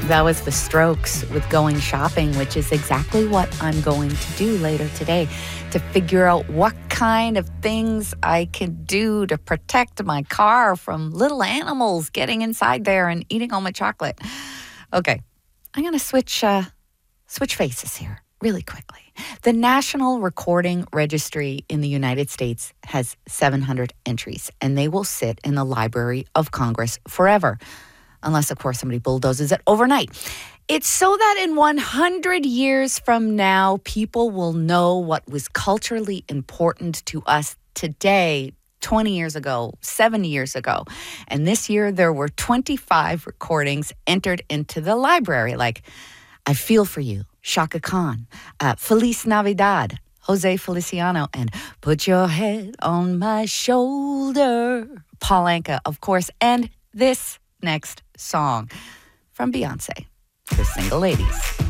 That was The Strokes with Going Shopping, which is exactly what I'm going to do later today to figure out what kind of things I can do to protect my car from little animals getting inside there and eating all my chocolate. Okay, I'm going to switch faces here really quickly. The National Recording Registry in the United States has 700 entries, and they will sit in the Library of Congress forever. Unless, of course, somebody bulldozes it overnight. It's so that in 100 years from now, people will know what was culturally important to us today, 20 years ago, 7 years ago. And this year, there were 25 recordings entered into the library, like I Feel For You, Chaka Khan, Feliz Navidad, Jose Feliciano, and Put Your Head on My Shoulder, Paul Anka, of course, and this next song from Beyonce, The Single Ladies.